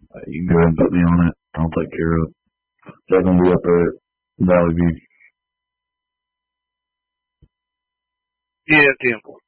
You can go ahead and put me on it. I'll take care of it. So I'm going to be up there at Valley View. Yeah, Tim.